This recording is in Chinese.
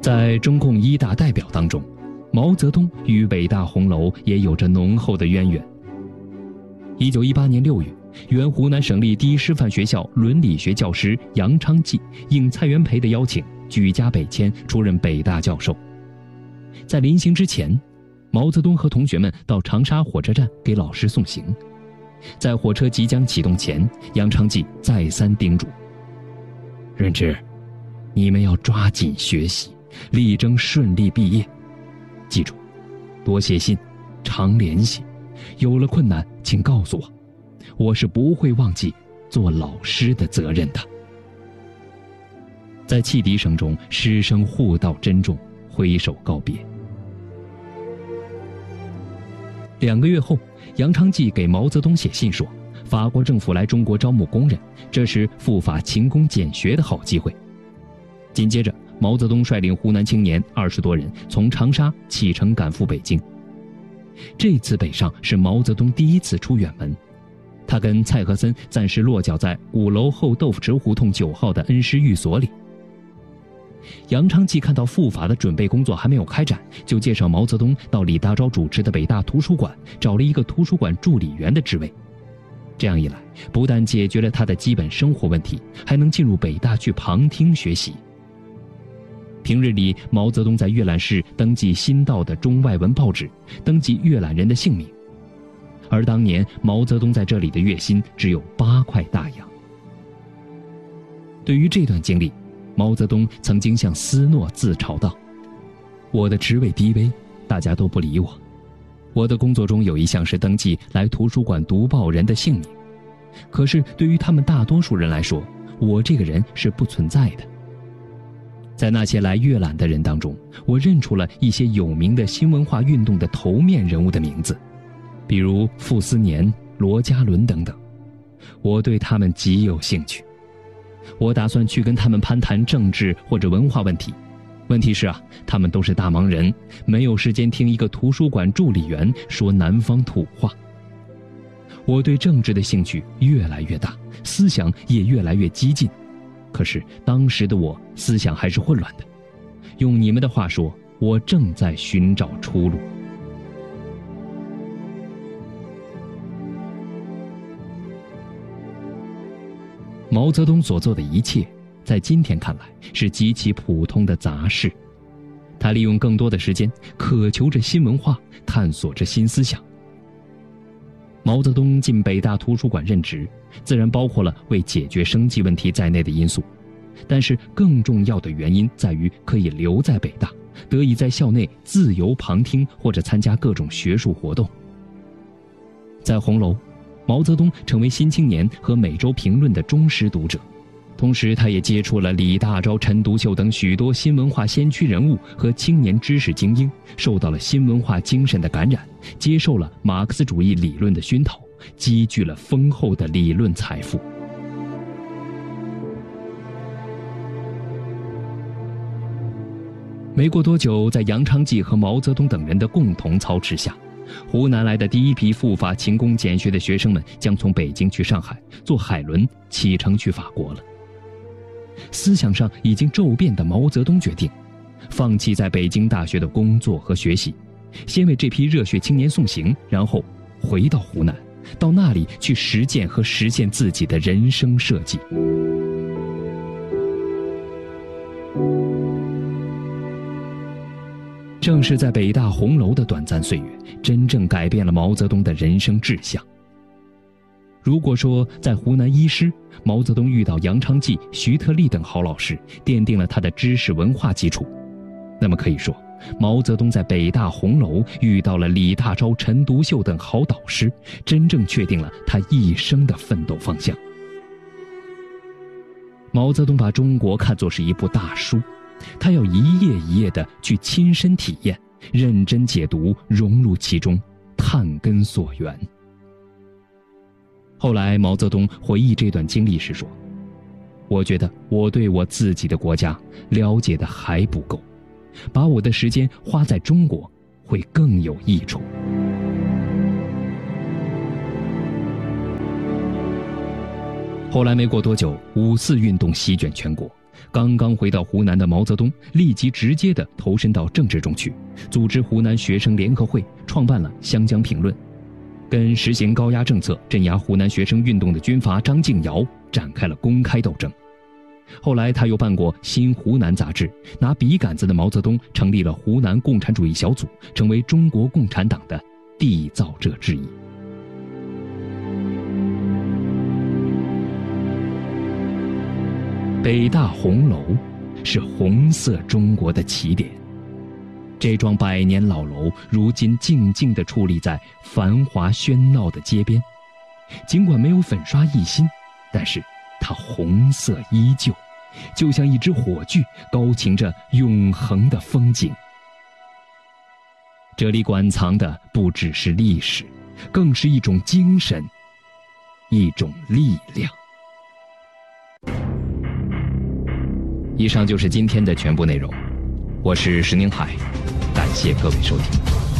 在中共一大代表当中，毛泽东与北大红楼也有着浓厚的渊源。1918年6月，原湖南省立第一师范学校伦理学教师杨昌济应蔡元培的邀请，举家北迁，出任北大教授。在临行之前，毛泽东和同学们到长沙火车站给老师送行。在火车即将启动前，杨昌济再三叮嘱：任之，你们要抓紧学习，力争顺利毕业。记住，多写信，常联系，有了困难请告诉我，我是不会忘记做老师的责任的。在汽笛声中，师生互道珍重，挥手告别。2个月后，杨昌济给毛泽东写信说，法国政府来中国招募工人，这是赴法勤工俭学的好机会。紧接着，毛泽东率领湖南青年20多人从长沙启程赶赴北京。这次北上是毛泽东第一次出远门，他跟蔡和森暂时落脚在鼓楼后豆腐池胡同9号的恩施寓所里。杨昌济看到赴法的准备工作还没有开展，就介绍毛泽东到李大钊主持的北大图书馆找了一个图书馆助理员的职位。这样一来，不但解决了他的基本生活问题，还能进入北大去旁听学习。平日里，毛泽东在阅览室登记新到的中外文报纸，登记阅览人的姓名。而当年毛泽东在这里的月薪只有8块大洋。对于这段经历，毛泽东曾经向斯诺自嘲道：我的职位低微，大家都不理我。我的工作中有一项是登记来图书馆读报人的姓名，可是对于他们大多数人来说，我这个人是不存在的。在那些来阅览的人当中，我认出了一些有名的新文化运动的头面人物的名字，比如傅斯年、罗家伦等等。我对他们极有兴趣，我打算去跟他们攀谈政治或者文化问题。问题是他们都是大忙人，没有时间听一个图书馆助理员说南方土话。我对政治的兴趣越来越大，思想也越来越激进。可是当时的我思想还是混乱的，用你们的话说，我正在寻找出路。毛泽东所做的一切，在今天看来是极其普通的杂事。他利用更多的时间，渴求着新文化，探索着新思想。毛泽东进北大图书馆任职，自然包括了为解决生计问题在内的因素，但是更重要的原因在于可以留在北大，得以在校内自由旁听或者参加各种学术活动。在红楼，毛泽东成为《新青年》和《每周评论》的忠实读者，同时他也接触了李大钊、陈独秀等许多新文化先驱人物和青年知识精英，受到了新文化精神的感染，接受了马克思主义理论的熏陶，积聚了丰厚的理论财富。没过多久，在杨昌济和毛泽东等人的共同操持下，湖南来的第一批赴法勤工俭学的学生们将从北京去上海，坐海轮启程去法国了。思想上已经骤变的毛泽东决定，放弃在北京大学的工作和学习，先为这批热血青年送行，然后回到湖南，到那里去实践和实现自己的人生设计。正是在北大红楼的短暂岁月，真正改变了毛泽东的人生志向。如果说在湖南医师，毛泽东遇到杨昌济、徐特立等好老师，奠定了他的知识文化基础，那么可以说，毛泽东在北大红楼遇到了李大钊、陈独秀等好导师，真正确定了他一生的奋斗方向。毛泽东把中国看作是一部大书，他要一页一页地去亲身体验，认真解读，融入其中，探根索源。后来毛泽东回忆这段经历时说，我觉得我对我自己的国家了解的还不够，把我的时间花在中国会更有益处。后来没过多久，5·4运动席卷全国， 刚刚回到湖南的毛泽东立即直接地投身到政治中去，组织湖南学生联合会，创办了《湘江评论》，跟实行高压政策镇压湖南学生运动的军阀张敬尧展开了公开斗争。后来他又办过《新湖南》杂志，拿笔杆子的毛泽东成立了湖南共产主义小组，成为中国共产党的缔造者之一。北大红楼是红色中国的起点，这幢100年老楼如今静静地矗立在繁华喧闹的街边，尽管没有粉刷一新，但是它红色依旧，就像一支火炬，高擎着永恒的风景。这里馆藏的不只是历史，更是一种精神，一种力量。以上就是今天的全部内容，我是石宁海，感谢各位收听。